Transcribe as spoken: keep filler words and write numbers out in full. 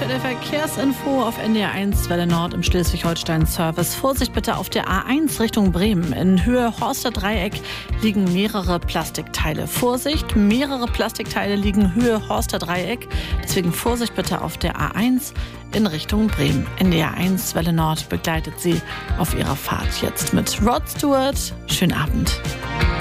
aktuelle Verkehrsinfo auf N D R eins Welle Nord im Schleswig-Holstein-Service. Vorsicht bitte auf der A eins Richtung Bremen. In Höhe Horster Dreieck liegen mehrere Plastikteile. Vorsicht, mehrere Plastikteile liegen Höhe Horster Dreieck. Deswegen Vorsicht bitte auf der A eins in Richtung Bremen. N D R eins Welle Nord begleitet Sie auf Ihrer Fahrt jetzt mit Rod Stewart. Schönen Abend.